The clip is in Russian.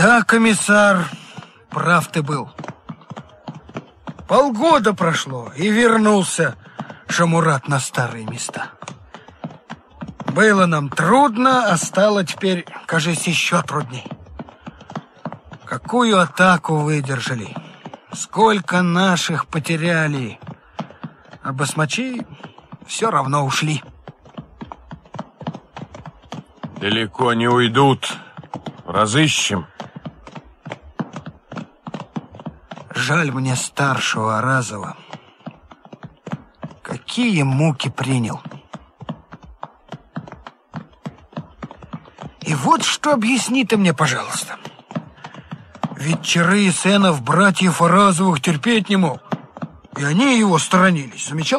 Да, комиссар, прав ты был. Полгода прошло, и вернулся Шамурат на старые места. Было нам трудно, а стало теперь, кажется, еще трудней. Какую атаку выдержали, сколько наших потеряли, а басмачи все равно ушли. Далеко не уйдут, разыщем. Жаль мне старшего Аразова. Какие муки принял. И вот что объясни ты мне, пожалуйста. Ведь Чары и сынов братьев Аразовых терпеть не мог, и они его сторонились. Замечал?